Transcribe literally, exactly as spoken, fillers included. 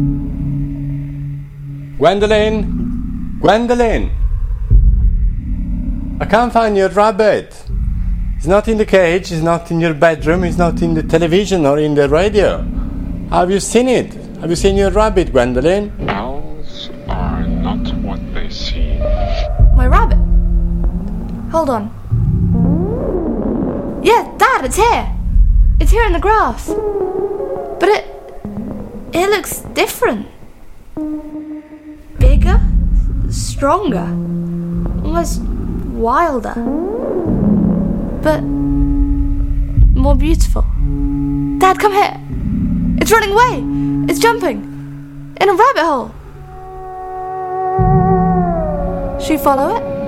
Gwendolyn! Gwendolyn! I can't find your rabbit. He's not in the cage, he's not in your bedroom, he's not in the television or in the radio. Have you seen it? Have you seen your rabbit, Gwendolyn? Owls are not what they seem. My rabbit? Hold on. Yeah, Dad, it's here. It's here in the grass. But it... it looks different. Bigger, stronger, almost wilder, but more beautiful. Dad, come here. It's running away. It's jumping in a rabbit hole. Should we follow it?